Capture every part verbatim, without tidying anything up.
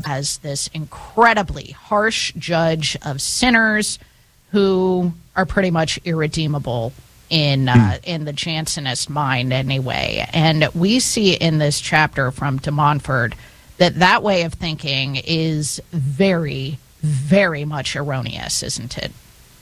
as this incredibly harsh judge of sinners who are pretty much irredeemable in uh, in the Jansenist mind anyway. And we see in this chapter from De Montfort that that way of thinking is very, very much erroneous, isn't it?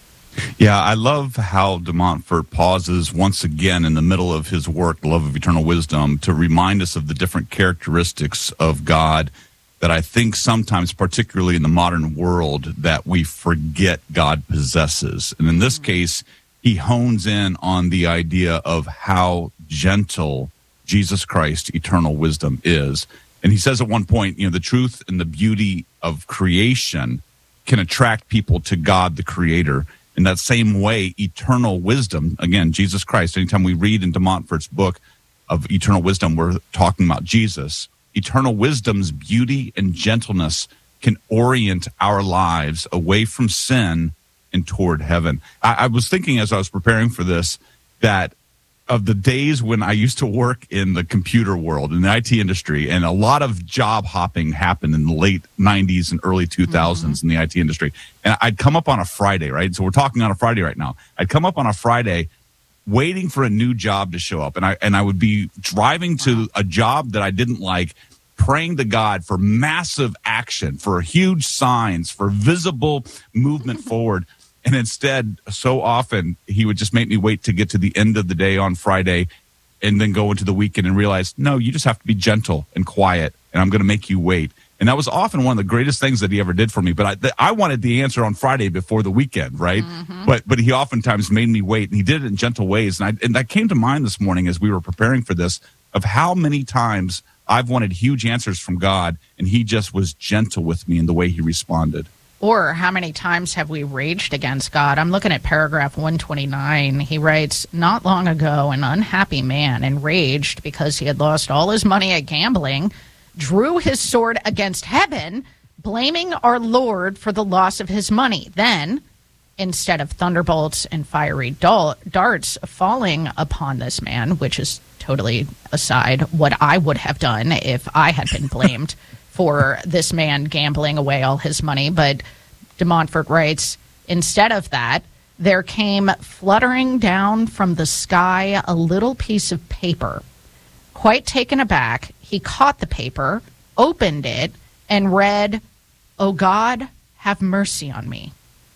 Yeah, I love how De Montfort pauses once again in the middle of his work, The Love of Eternal Wisdom, to remind us of the different characteristics of God that I think sometimes, particularly in the modern world, that we forget God possesses. And in this case, he hones in on the idea of how gentle Jesus Christ, eternal wisdom, is. And he says at one point, you know, the truth and the beauty of creation can attract people to God, the Creator. In that same way, eternal wisdom, again, Jesus Christ, anytime we read in De Montfort's book of eternal wisdom, we're talking about Jesus. Eternal wisdom's beauty and gentleness can orient our lives away from sin and toward heaven. I, I was thinking as I was preparing for this that of the days when I used to work in the computer world, in the I T industry, and a lot of job hopping happened in the late nineties and early two thousands mm-hmm. in the I T industry. And I'd come up on a Friday, right? So we're talking on a Friday right now. I'd come up on a Friday waiting for a new job to show up. And I, and I would be driving to a job that I didn't like, praying to God for massive action, for huge signs, for visible movement forward. And instead, so often, he would just make me wait to get to the end of the day on Friday and then go into the weekend and realize, no, you just have to be gentle and quiet, and I'm going to make you wait. And that was often one of the greatest things that he ever did for me. But I, th- I wanted the answer on Friday before the weekend, right? Mm-hmm. But but he oftentimes made me wait, and he did it in gentle ways. And, I, and that came to mind this morning as we were preparing for this, of how many times I've wanted huge answers from God, and he just was gentle with me in the way he responded. Or how many times have we raged against God? I'm looking at paragraph one twenty-nine. He writes, not long ago, an unhappy man, enraged because he had lost all his money at gambling, drew his sword against heaven, blaming our Lord for the loss of his money. Then, instead of thunderbolts and fiery dol- darts falling upon this man, which is totally aside what I would have done if I had been blamed for this man gambling away all his money. But De Montfort writes, instead of that, there came fluttering down from the sky a little piece of paper. Quite taken aback, he caught the paper, opened it, and read, "O God, have mercy on me."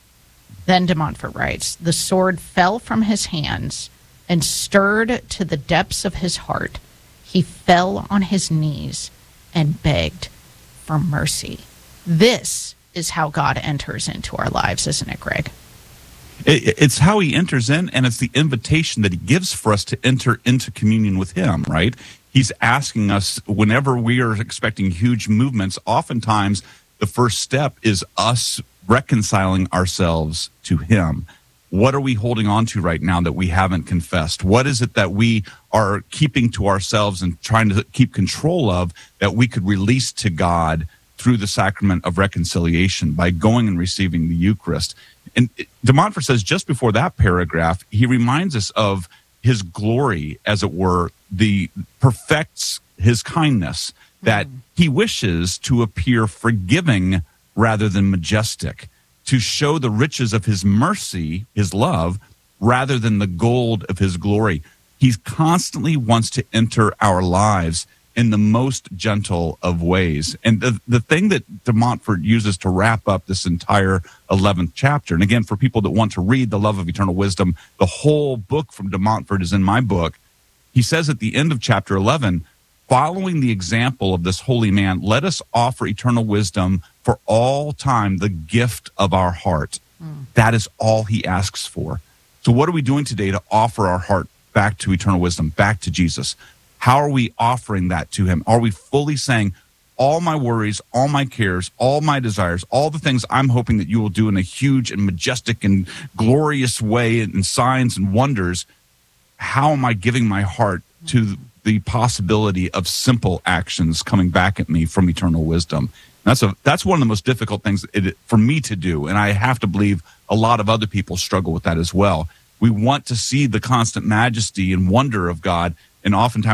Then De Montfort writes, the sword fell from his hands and stirred to the depths of his heart. He fell on his knees and begged for mercy. This is how God enters into our lives, isn't it, Greg? It, it's how he enters in, and it's the invitation that he gives for us to enter into communion with him, right? He's asking us, whenever we are expecting huge movements, oftentimes the first step is us reconciling ourselves to him. What are we holding on to right now that we haven't confessed? What is it that we are keeping to ourselves and trying to keep control of that we could release to God through the sacrament of reconciliation by going and receiving the Eucharist? And De Montfort says just before that paragraph, he reminds us of his glory, as it were, the perfects his kindness, that mm. he wishes to appear forgiving rather than majestic, to show the riches of his mercy, his love, rather than the gold of his glory. He constantly wants to enter our lives in the most gentle of ways. And the, the thing that De Montfort uses to wrap up this entire eleventh chapter, and again, for people that want to read The Love of Eternal Wisdom, the whole book from De Montfort is in my book. He says at the end of chapter eleven, following the example of this holy man, let us offer eternal wisdom for all time, the gift of our heart. Mm. That is all he asks for. So what are we doing today to offer our heart back to eternal wisdom, back to Jesus? How are we offering that to him? Are we fully saying, all my worries, all my cares, all my desires, all the things I'm hoping that you will do in a huge and majestic and glorious way and signs and wonders, how am I giving my heart to the possibility of simple actions coming back at me from eternal wisdom? That's a that's one of the most difficult things it, for me to do, and I have to believe a lot of other people struggle with that as well. We want to see the constant majesty and wonder of God, and oftentimes